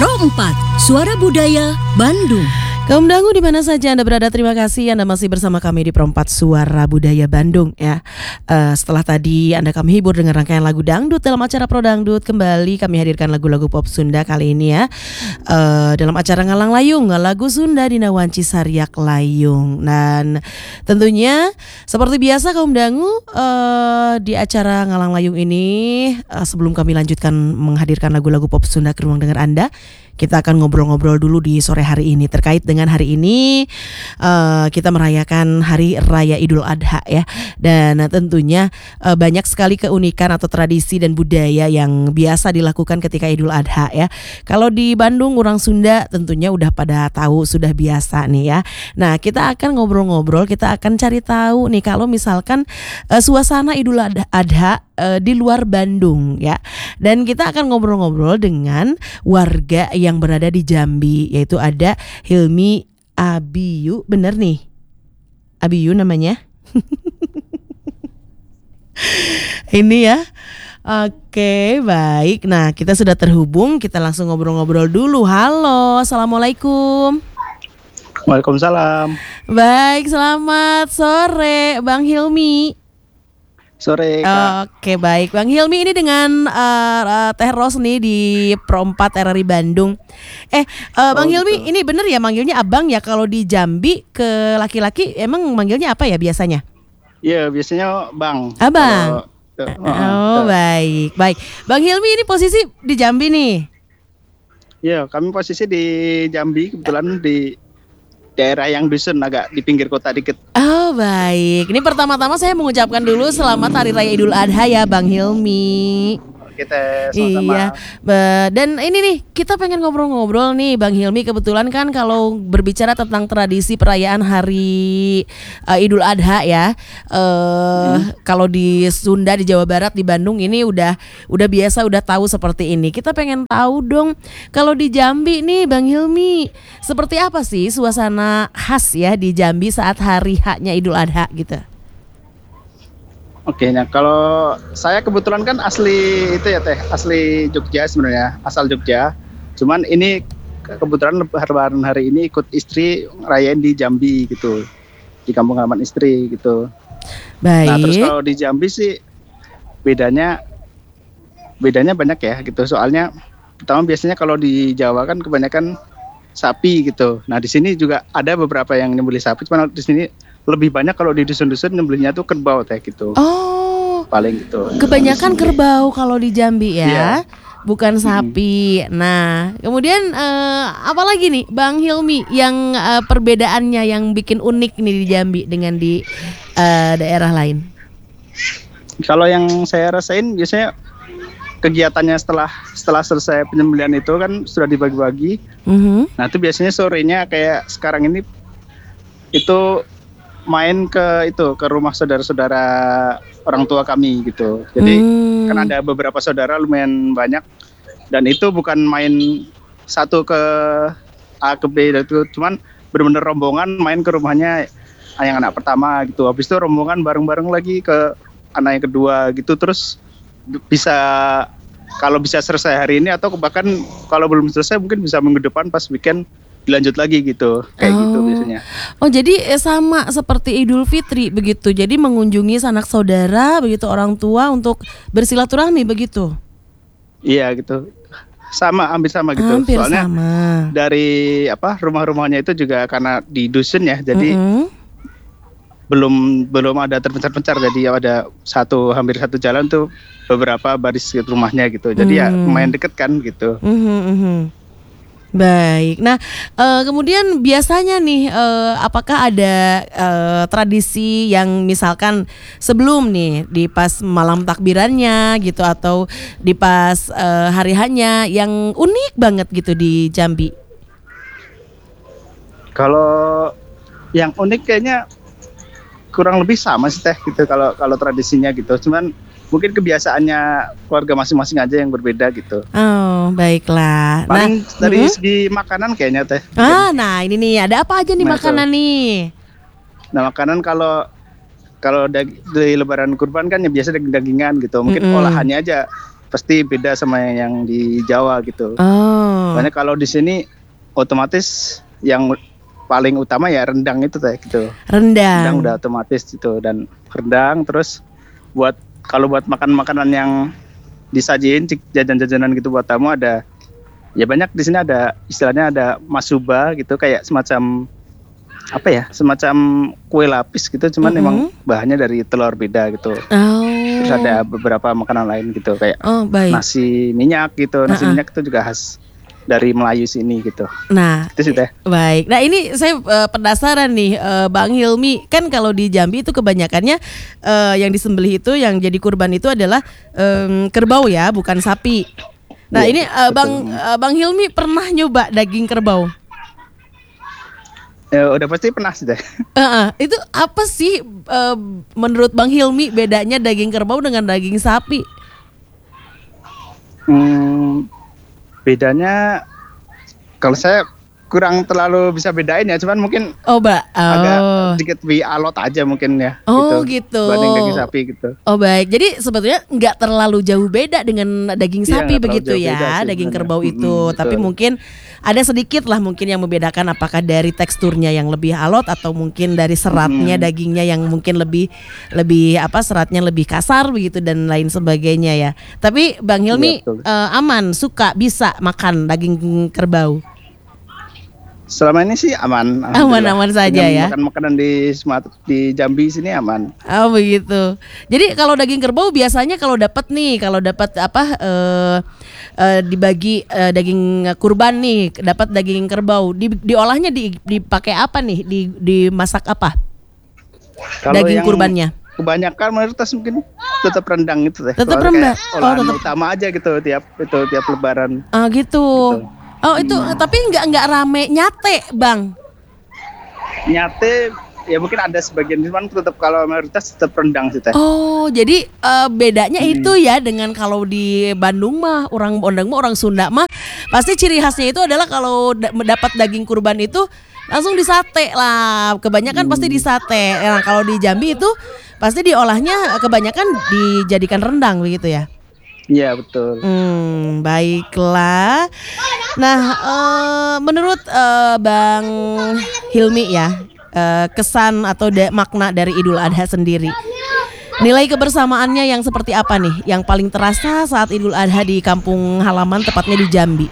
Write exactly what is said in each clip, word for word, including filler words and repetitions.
Pro empat, Suara Budaya Bandung. Kaum dangu di mana saja Anda berada, terima kasih Anda masih bersama kami di Pro empat Suara Budaya Bandung ya. Uh, setelah tadi Anda kami hibur dengan rangkaian lagu dangdut dalam acara Pro Dangdut, kembali kami hadirkan lagu-lagu pop Sunda kali ini ya. Uh, dalam acara Ngalang Layung, lagu Sunda Dina Wanci Sariak Layung. Dan tentunya seperti biasa kaum dangu uh, di acara Ngalang Layung ini uh, sebelum kami lanjutkan menghadirkan lagu-lagu pop Sunda ke ruang dengar Anda, kita akan ngobrol-ngobrol dulu di sore hari ini terkait dengan hari ini uh, kita merayakan Hari Raya Idul Adha ya. Dan uh, tentunya uh, banyak sekali keunikan atau tradisi dan budaya yang biasa dilakukan ketika Idul Adha ya. Kalau di Bandung orang Sunda tentunya udah pada tahu, sudah biasa nih ya. Nah, kita akan ngobrol-ngobrol, kita akan cari tahu nih kalau misalkan uh, suasana Idul Adha, Adha uh, di luar Bandung ya. Dan kita akan ngobrol-ngobrol dengan warga yang berada di Jambi, yaitu ada Hilmi Abiyu, bener nih Abiyu namanya. Ini ya. Oke, baik. Nah, kita sudah terhubung, kita langsung ngobrol-ngobrol dulu. Halo, assalamualaikum. Waalaikumsalam. Baik, selamat sore Bang Hilmi. Sore Kak. Oke, baik Bang Hilmi, ini dengan uh, uh, Teh Ros nih di Pro empat R R I Bandung. Eh uh, Bang oh, Hilmi, gitu. Ini bener ya manggilnya abang ya? Kalau di Jambi ke laki-laki emang manggilnya apa ya biasanya? Iya, biasanya bang. Abang. Kalau, uh, oh uh, baik, baik. Bang Hilmi ini posisi di Jambi nih? Iya, kami posisi di Jambi, kebetulan di daerah yang dusun, agak di pinggir kota dikit. Oh baik, ini pertama-tama saya mengucapkan dulu selamat Hari Raya Idul Adha ya Bang Hilmi. Kita sama-sama. Iya, dan ini nih kita pengen ngobrol-ngobrol nih Bang Hilmi. Kebetulan kan kalau berbicara tentang tradisi perayaan Hari uh, Idul Adha ya, uh, hmm. kalau di Sunda, di Jawa Barat, di Bandung ini udah udah biasa, udah tahu seperti ini. Kita pengen tahu dong kalau di Jambi nih Bang Hilmi, seperti apa sih suasana khas ya di Jambi saat hari H-nya Idul Adha gitu? Oke, nah kalau saya kebetulan kan asli itu ya Teh, asli Jogja sebenarnya, asal Jogja. Cuman ini kebetulan lebaran hari ini ikut istri rayain di Jambi gitu, di kampung halaman istri gitu. Baik. Nah terus kalau di Jambi sih bedanya, bedanya banyak ya gitu. Soalnya pertama biasanya kalau di Jawa kan kebanyakan sapi gitu. Nah di sini juga ada beberapa yang nyembelih sapi, cuman di sini lebih banyak kalau di dusun-dusun nyembelihnya tuh kerbau Teh gitu. Oh. Paling gitu. Kebanyakan kerbau kalau di Jambi ya. Yeah. Bukan sapi. Hmm. Nah, kemudian uh, apa lagi nih Bang Hilmi yang uh, perbedaannya yang bikin unik nih di Jambi dengan di uh, daerah lain? Kalau yang saya rasain biasanya kegiatannya setelah setelah selesai penyembelihan itu kan sudah dibagi-bagi. Mm-hmm. Nah, itu biasanya sorenya kayak sekarang ini itu main ke itu ke rumah saudara-saudara orang tua kami gitu. Jadi hmm. kan ada beberapa saudara lumayan banyak, dan itu bukan main satu ke A ke B gitu, cuman benar-benar rombongan main ke rumahnya yang anak pertama gitu. Habis itu rombongan bareng-bareng lagi ke anak yang kedua gitu, terus bisa kalau bisa selesai hari ini atau bahkan kalau belum selesai mungkin bisa minggu depan pas weekend dilanjut lagi gitu, kayak oh. gitu biasanya. Oh jadi eh, sama seperti Idul Fitri begitu, jadi mengunjungi sanak saudara begitu, orang tua untuk bersilaturahmi begitu? Iya gitu, sama hampir sama gitu. Hampir soalnya sama. Dari apa rumah-rumahnya itu juga karena di dusun ya, jadi mm-hmm. belum belum ada terpencar-pencar, jadi ada satu hampir satu jalan tuh beberapa baris rumahnya gitu, jadi mm. ya lumayan deket kan gitu. Mm-hmm. Baik, nah uh, kemudian biasanya nih uh, apakah ada uh, tradisi yang misalkan sebelum nih di pas malam takbirannya gitu atau di pas uh, hari hanya yang unik banget gitu di Jambi? Kalau yang unik kayaknya kurang lebih sama sih Teh gitu, kalau kalau tradisinya gitu, cuman mungkin kebiasaannya keluarga masing-masing aja yang berbeda gitu. Oh, baiklah. Paling nah, dari mm-hmm. segi makanan kayaknya Teh. Ah, nah ini nih, ada apa aja nih nah, makanan itu. nih? Nah, makanan kalau kalau dag- dari lebaran kurban kan ya biasa daging-dagingan gitu. Mungkin mm-hmm. olahannya aja pasti beda sama yang di Jawa gitu. Oh. Soalnya kalau di sini otomatis yang paling utama ya rendang itu teh gitu. Rendang. Rendang udah otomatis gitu, dan rendang terus buat kalau buat makan makanan yang disajiin jajan-jajanan gitu buat tamu ada ya banyak di sini, ada istilahnya ada masuba gitu, kayak semacam apa ya, semacam kue lapis gitu, cuman Mm-hmm. emang bahannya dari telur beda gitu. Oh. Terus ada beberapa makanan lain gitu kayak Oh, baik. nasi minyak gitu. Nasi Uh-uh. minyak itu juga khas dari Melayu sini gitu. Nah, Itu sih teh. baik. Nah, ini saya uh, penasaran nih, uh, Bang Hilmi, kan kalau di Jambi itu kebanyakannya uh, yang disembelih itu, yang jadi kurban itu adalah um, kerbau ya, bukan sapi. Nah, Iya, ini uh, betul. Bang uh, Bang Hilmi pernah nyoba daging kerbau? Ya, udah pasti pernah sih teh. Uh-uh. Itu apa sih uh, menurut Bang Hilmi bedanya daging kerbau dengan daging sapi? Hmm, bedanya kalau saya kurang terlalu bisa bedain ya, cuman mungkin Oh, Mbak. agak Oh. sedikit lebih alot aja mungkin ya. Oh, gitu. Dibanding daging sapi gitu. Oh, baik. Jadi sebetulnya nggak terlalu jauh beda dengan daging Iya, sapi nggak terlalu begitu jauh ya, beda sih daging sebenarnya. kerbau itu. Mm-mm, Tapi betul. mungkin ada sedikit lah mungkin yang membedakan, apakah dari teksturnya yang lebih alot atau mungkin dari seratnya Mm-mm. dagingnya yang mungkin lebih lebih apa seratnya lebih kasar begitu dan lain sebagainya ya. Tapi Bang Hilmi Iya, betul. eh, aman, suka, bisa makan daging kerbau. Selama ini sih aman. Aman-aman alhamdulillah. saja Dengan ya. Makan makanan di Sumat- di Jambi sini aman. Oh, begitu. Jadi kalau daging kerbau biasanya kalau dapat nih, kalau dapat apa eh eh, dibagi eh, daging kurban nih, dapat daging kerbau, di, diolahnya di, dipakai apa nih? Di dimasak apa? Kalau Daging yang kurbannya. Kebanyakan mayoritas mungkin tetap rendang itu teh. Tetap Soalnya rendang. kayak Oh, olahan tetap. utama aja gitu tiap itu tiap lebaran. Ah, gitu. Gitu. Oh, itu tapi nggak nggak rame nyate, Bang. Nyate ya mungkin ada sebagian, cuman tetap kalau mayoritas tetap rendang sih teh. Oh, jadi eh, bedanya Hmm. itu ya dengan kalau di Bandung mah, orang Bandung mah, orang Sunda mah pasti ciri khasnya itu adalah kalau da- mendapat daging kurban itu langsung disate lah. Kebanyakan pasti disate. Nah, kalau di Jambi itu pasti diolahnya kebanyakan dijadikan rendang begitu ya. Iya betul. Hmm, baiklah. Nah, eh, menurut eh, Bang Hilmi ya, eh, kesan atau da- makna dari Idul Adha sendiri, nilai kebersamaannya yang seperti apa nih, yang paling terasa saat Idul Adha di kampung halaman, tepatnya di Jambi?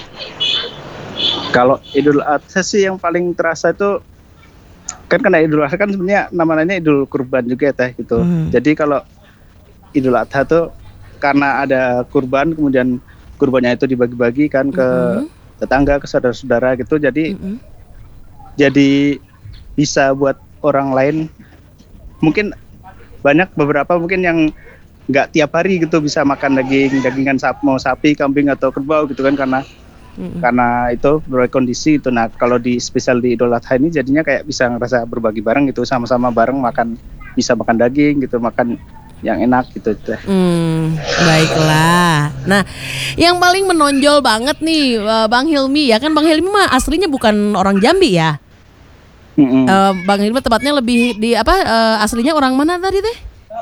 Kalau Idul Adha sih yang paling terasa itu kan, karena Idul Adha kan sebenarnya namanya Idul Kurban juga ya teh gitu. Hmm. Jadi kalau Idul Adha tuh karena ada kurban, kemudian kurbannya itu dibagi-bagi kan ke Mhm. tetangga, ke saudara-saudara gitu. Jadi Mm-mm. jadi bisa buat orang lain, mungkin banyak beberapa mungkin yang nggak tiap hari gitu bisa makan daging dagingan sapi, mau sapi, kambing atau kerbau gitu kan, karena Mm-mm. karena itu berbagai kondisi itu. Nah kalau di spesial di Idul Adha ini jadinya kayak bisa ngerasa berbagi bareng gitu, sama-sama bareng makan, bisa makan daging gitu, makan yang enak gitu teh. Hmm, baiklah. Nah, yang paling menonjol banget nih eh, Bang Hilmi ya kan, Bang Hilmi mah aslinya bukan orang Jambi ya. Mm-mm. Eh, Bang Hilmi tepatnya lebih di apa? eh, aslinya orang mana tadi teh?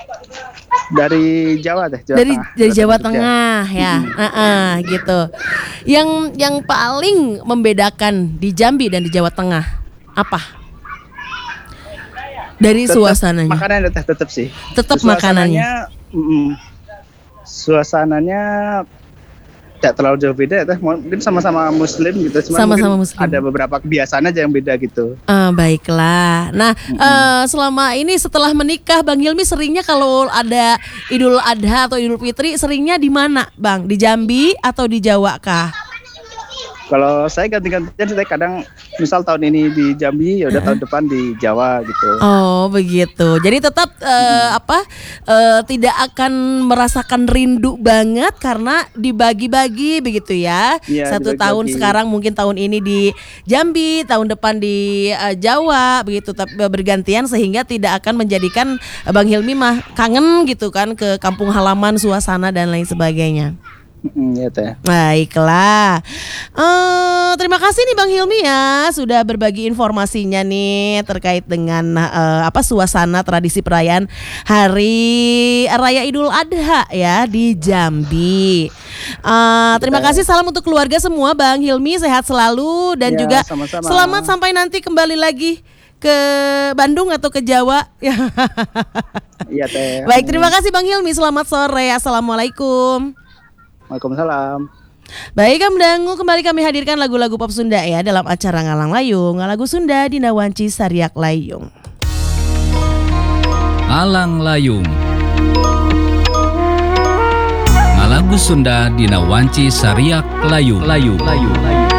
Dari Jawa teh, Jawa Dari Tengah. dari Jawa Jogja. Tengah ya. Heeh, gitu. Yang yang paling membedakan di Jambi dan di Jawa Tengah apa? Dari Tetap suasananya. Makanannya teh tetap sih. Tetap Suasananya, makanannya. mm-mm. Suasananya tidak terlalu jauh beda ya teh. Mungkin sama-sama Muslim gitu, cuman Sama-sama mungkin Muslim. ada beberapa kebiasaan aja yang beda gitu. Ah, baiklah. Nah, eh, selama ini setelah menikah, Bang Hilmi seringnya kalau ada Idul Adha atau Idul Fitri seringnya di mana, Bang? Di Jambi atau di Jawa kah? Kalau saya ganti-gantian sih teh, kadang misal tahun ini di Jambi, ya udah tahun depan di Jawa gitu. Oh, begitu. Jadi tetap eh, apa? eh, tidak akan merasakan rindu banget karena dibagi-bagi begitu ya. Iya, Satu dibagi-bagi. tahun sekarang mungkin tahun ini di Jambi, tahun depan di eh, Jawa begitu, tapi bergantian sehingga tidak akan menjadikan eh, Bang Hilmi mah kangen gitu kan ke kampung halaman, suasana dan lain sebagainya. Mm, ya teh. Baiklah. Uh, terima kasih nih Bang Hilmi ya sudah berbagi informasinya nih terkait dengan uh, apa suasana tradisi perayaan Hari Raya Idul Adha ya di Jambi. Uh, terima kasih, salam untuk keluarga semua Bang Hilmi, sehat selalu dan ya, juga sama-sama. Selamat sampai nanti kembali lagi ke Bandung atau ke Jawa. Iya teh. Baik, terima kasih Bang Hilmi. Selamat sore. Assalamualaikum. Waalaikumsalam. Baik, Kamdangu, kembali kami hadirkan lagu-lagu pop Sunda ya dalam acara Ngalang Layung, lagu Sunda Dina Wanci Sariak Layung. Ngalang Layung. Ngalagu Sunda Dina Wanci Sariak Layung. Layung. Layung. Layung.